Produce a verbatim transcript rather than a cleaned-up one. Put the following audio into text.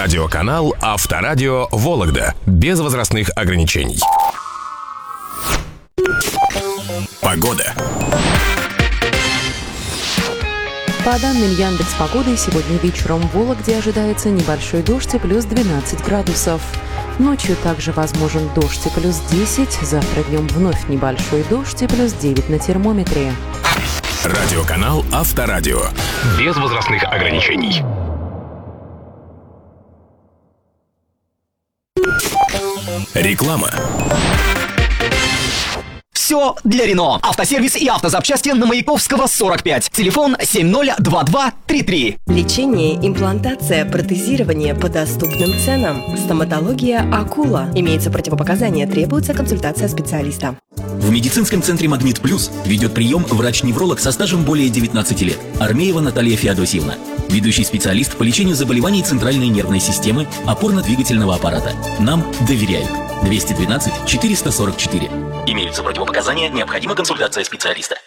Радиоканал Авторадио Вологда. Без возрастных ограничений. Погода. По данным Яндекс.Погоды, сегодня вечером в Вологде ожидается небольшой дождь и плюс двенадцать градусов. Ночью также возможен дождь и плюс десять, завтра днем вновь небольшой дождь и плюс девять на термометре. Радиоканал Авторадио. Без возрастных ограничений. Реклама. Все для Рено. Автосервис и автозапчасти на Маяковского, сорок пять. Телефон семь ноль два два три три. Лечение, имплантация, протезирование по доступным ценам. Стоматология «Акула». Имеются противопоказания, требуется консультация специалиста. В медицинском центре «Магнит Плюс» ведет прием врач-невролог со стажем более девятнадцати лет. Армеева Наталья Феодосьевна. Ведущий специалист по лечению заболеваний центральной нервной системы, опорно-двигательного аппарата. Нам доверяют. двести двенадцать четыреста сорок четыре. Имеются противопоказания, необходима консультация специалиста.